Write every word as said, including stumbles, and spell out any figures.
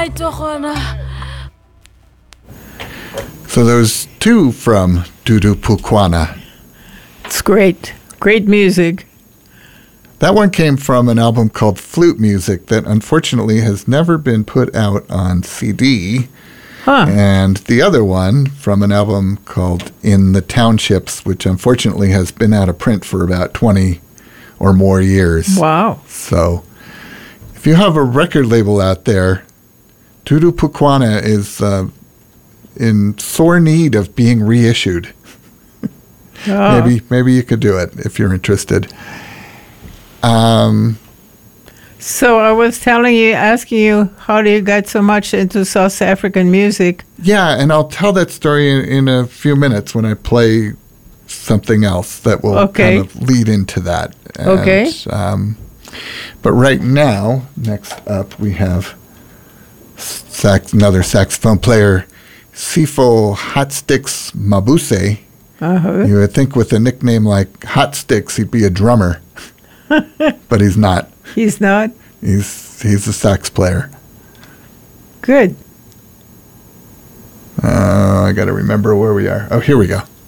So there's two from Dudu Pukwana. It's great. Great music. That one came from an album called Flute Music that unfortunately has never been put out on C D. Huh. And the other one from an album called In the Townships, which unfortunately has been out of print for about twenty or more years. Wow. So if you have a record label out there, Dudu Pukwana is uh, in sore need of being reissued. Oh. Maybe maybe you could do it if you're interested. Um, so I was telling you, asking you, how do you get so much into South African music? Yeah, and I'll tell that story in, in a few minutes when I play something else that will Okay. kind of lead into that. And, Okay. Um, but right now, next up, we have sax, another saxophone player, Sifo Hot Sticks Mabuse. Uh-huh. You would think with a nickname like Hot Sticks, he'd be a drummer, but he's not. He's not? He's he's a sax player. Good. Uh, I got to remember where we are. Oh, here we go.